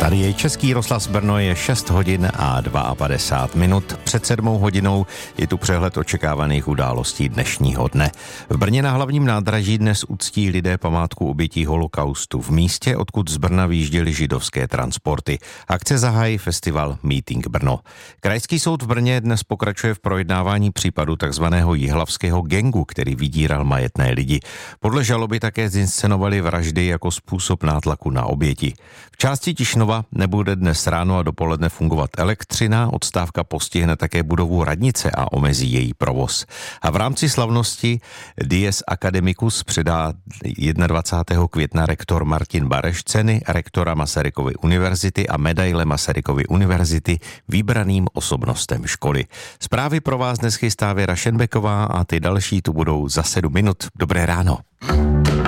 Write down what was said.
Tady je Český rozhlas Brno, je 6 hodin a 52 minut. Před 7 hodinou je tu přehled očekávaných událostí dnešního dne. V Brně na hlavním nádraží dnes uctí lidé památku obětí holokaustu v místě, odkud z Brna vyjížděly židovské transporty. Akce zahájí festival Meeting Brno. Krajský soud v Brně dnes pokračuje v projednávání případu takzvaného jihlavského gangu, který vydíral majetné lidi. Podle žaloby také zinscenovali vraždy jako způsob nátlaku na oběti. V části Tišnova nebude dnes ráno a dopoledne fungovat elektřina, odstávka postihne také budovu radnice a omezí její provoz. A v rámci slavnosti Dies Academicus předá 21. května rektor Martin Bareš ceny rektora Masarykovy univerzity a medaile Masarykovy univerzity vybraným osobnostem školy. Zprávy pro vás dnes chystá Věra Šenbeková a ty další tu budou za 7 minut. Dobré ráno.